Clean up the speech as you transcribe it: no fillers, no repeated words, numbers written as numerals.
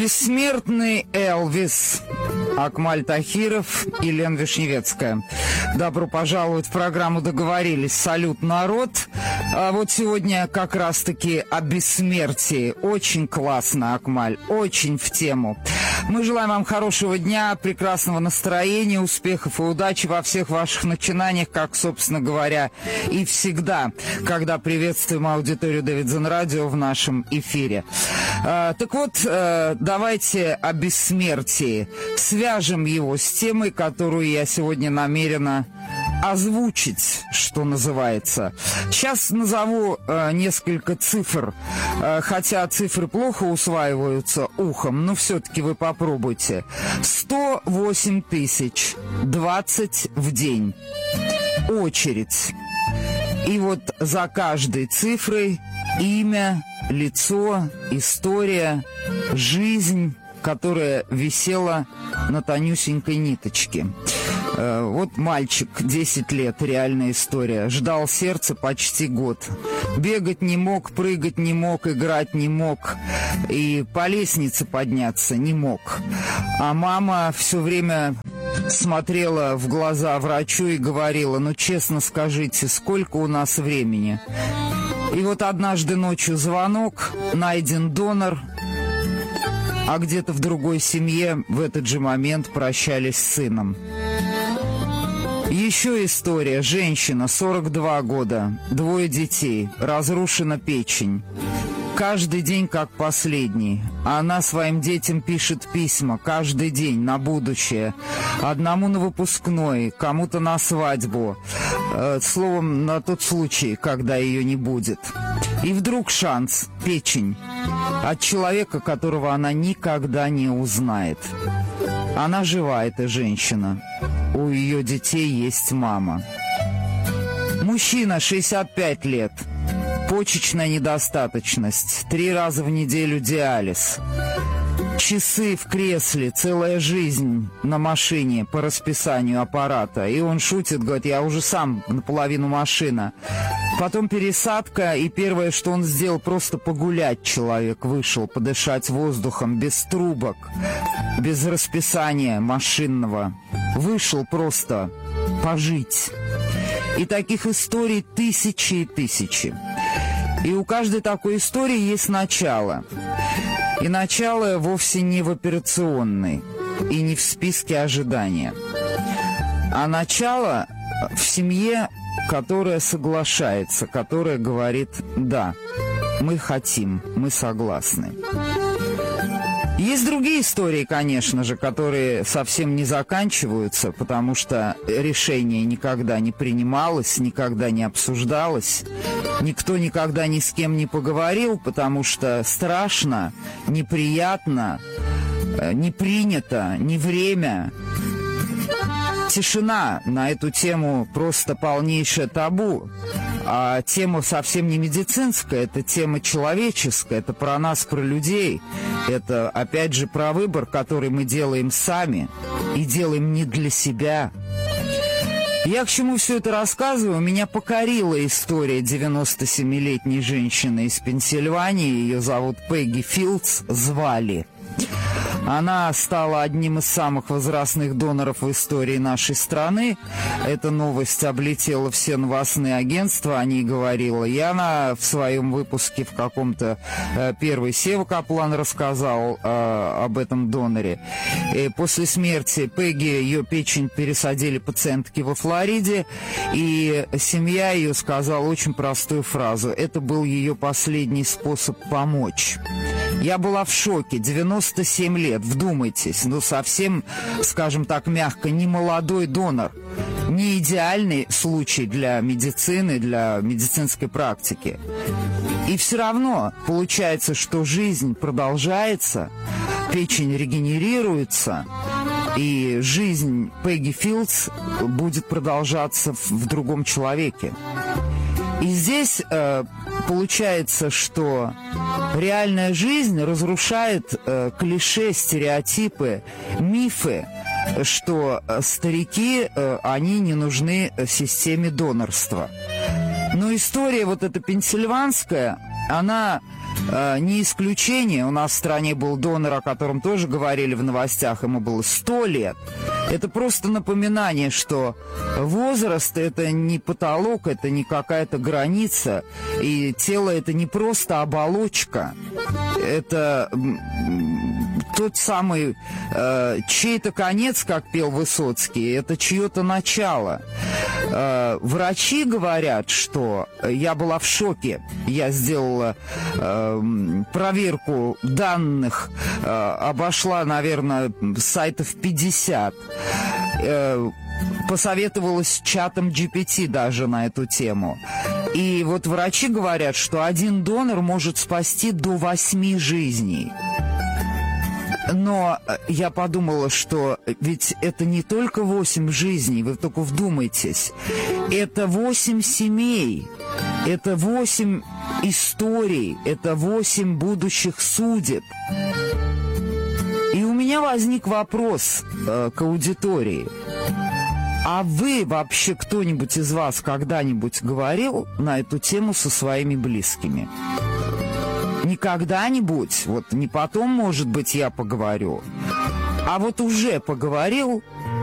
Бессмертный Элвис. Акмаль Тахиров и Лена Вишневецкая. Добро пожаловать в программу «Договорились». Салют, народ. А вот сегодня как раз-таки о бессмертии. Очень классно, Акмаль, очень в тему. Мы желаем вам хорошего дня, прекрасного настроения, успехов и удачи во всех ваших начинаниях, как, собственно говоря, и всегда, когда приветствуем аудиторию Дэвидсон Радио в нашем эфире. Так вот, давайте о бессмертии. Свяжем его с темой, которую я сегодня намерена озвучить, что называется. Сейчас назову несколько цифр, хотя цифры плохо усваиваются ухом, но все-таки вы попробуйте. 108 тысяч 20 в день. Очередь. И вот за каждой цифрой имя, лицо, история, жизнь, которая висела на тонюсенькой ниточке. Вот мальчик, 10 лет, реальная история. Ждал сердца почти год. Бегать не мог, прыгать не мог, играть не мог. И по лестнице подняться не мог. А мама все время смотрела в глаза врачу и говорила: ну, честно скажите, сколько у нас времени? И вот однажды ночью звонок, найден донор, а где-то в другой семье в этот же момент прощались с сыном. Еще история. Женщина, 42 года, 2 детей, разрушена печень. Каждый день как последний. Она своим детям пишет письма каждый день на будущее. Одному на выпускной, кому-то на свадьбу. Словом, на тот случай, когда ее не будет. И вдруг шанс, печень, от человека, которого она никогда не узнает. Она жива, эта женщина. У ее детей есть мама. Мужчина, 65 лет. Почечная недостаточность. 3 раза в неделю диализ. Часы в кресле, целая жизнь на машине по расписанию аппарата. И он шутит, говорит: я уже сам наполовину машина. Потом пересадка, и первое, что он сделал, просто погулять человек вышел, подышать воздухом, без трубок, без расписания машинного. Вышел просто пожить. И таких историй тысячи и тысячи. И у каждой такой истории есть начало. И начало вовсе не в операционной и не в списке ожидания. А начало в семье, которая соглашается, которая говорит: да, мы хотим, мы согласны. Есть другие истории, конечно же, которые совсем не заканчиваются, потому что решение никогда не принималось, никогда не обсуждалось. Никто никогда ни с кем не поговорил, потому что страшно, неприятно, не принято, не время. Тишина на эту тему просто полнейшее табу. А тема совсем не медицинская, это тема человеческая, это про нас, про людей. Это, опять же, про выбор, который мы делаем сами и делаем не для себя. Я к чему все это рассказываю? Меня покорила история 97-летней женщины из Пенсильвании. Ее зовут Пегги Филдс, звали. Она стала одним из самых возрастных доноров в истории нашей страны. Эта новость облетела все новостные агентства, о ней говорила Яна в своем выпуске в каком-то первый. Сева Каплан рассказал об этом доноре. И после смерти Пегги ее печень пересадили пациентке во Флориде, и семья ее сказала очень простую фразу: это был ее последний способ помочь. Я была в шоке. 97 лет, вдумайтесь. Ну, совсем, скажем так, мягко, не молодой донор. Не идеальный случай для медицины, для медицинской практики. И все равно получается, что жизнь продолжается, печень регенерируется, и жизнь Пегги Филдс будет продолжаться в другом человеке. И здесь получается, что реальная жизнь разрушает клише, стереотипы, мифы, что старики, они не нужны системе донорства. Но история вот эта пенсильванская, она не исключение. У нас в стране был донор, о котором тоже говорили в новостях, ему было 100 лет. Это просто напоминание, что возраст – это не потолок, это не какая-то граница, и тело – это не просто оболочка, это тот самый чей-то конец, как пел Высоцкий, это чье-то начало. Врачи говорят, что я была в шоке. Я сделала проверку данных, обошла, наверное, сайтов 50. Посоветовалась с чатом GPT даже на эту тему. И вот врачи говорят, что один донор может спасти до 8 жизней. Но я подумала, что ведь это не только 8 жизней, вы только вдумайтесь. Это 8 семей, это 8 историй, это 8 будущих судеб. И у меня возник вопрос к аудитории. А вы вообще, кто-нибудь из вас когда-нибудь говорил на эту тему со своими близкими? Не когда-нибудь, вот не потом, может быть, я поговорю, а вот уже поговорил